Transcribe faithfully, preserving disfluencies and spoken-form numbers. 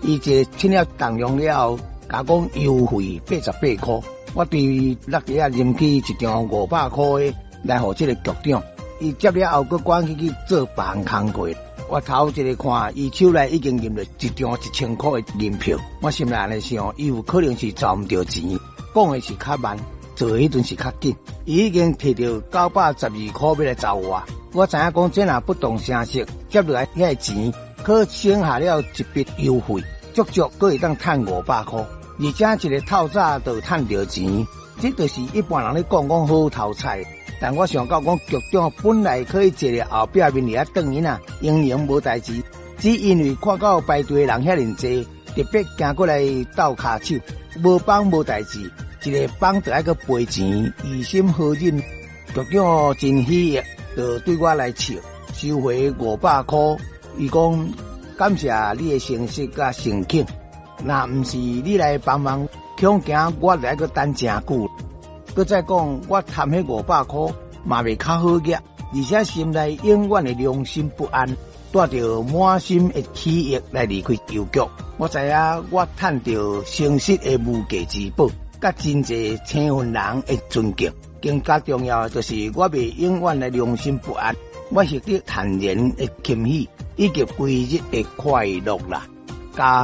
伊一个称了重量了后，甲讲邮费八十八块。我对落地啊任去一张五百块的来互这个局长，伊接了后，佫赶去去做别项工过。我头一个看，伊手内已经印了一张一千块的银票。我心内安尼想，伊有可能是找唔到钱，讲的是较慢，做的迄阵是较紧。伊已经摕到九百十二块要来找我。我知影讲这若不动声色，接落来遐个钱，可省下了一笔邮费，足足可会当赚五百块。而且一个透早就赚到钱，这就是一般人咧讲讲好头菜。但我想到讲局长本来可以坐咧后壁面里啊等因啊，营营无代志，只因为看到排队人遐尼济，特别行过来斗卡手，无帮无代志，一个帮就爱去赔钱，于心何忍？局长真喜悦，就对我来笑，收回五百块。伊讲感谢你的诚实甲诚恳，若毋是你来帮忙，恐惊我来去等真久。佮再讲，我贪迄五百块嘛袂较好业，而且心内永远的良心不安，带着满心的喜悦来离开邮局。我知影我赚到诚实的无价之宝，甲真济青云人的尊敬。更加重要的就是我袂永远的良心不安，我获得坦然的庆喜以及归日的快乐啦。加